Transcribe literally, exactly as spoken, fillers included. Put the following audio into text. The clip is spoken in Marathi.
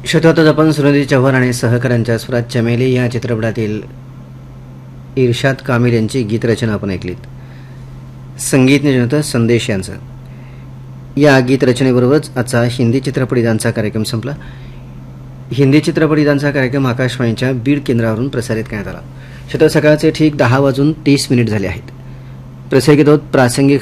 शतवत जपन सुनिधी चव्हाण आणि सहकाऱ्यांच्या स्वरात चमेली या चित्रपटातील इर्शाद कामिल यांची गीतरचना आपण ऐकलीत. संगीत नियोजन होतं संदेश यांचं. या गीतरचनेबरोबरच आजचा हिंदी चित्रपटगीतांचा कार्यक्रम संपला. हिंदी चित्रपटगीतांचा कार्यक्रम आकाशवाणीच्या बीड केंद्रावरून प्रसारित करण्यात आला. शत सकाळचे ठीक दहा वाजून तीस मिनिट झाले आहेत. प्रसारित होत प्रासंगिक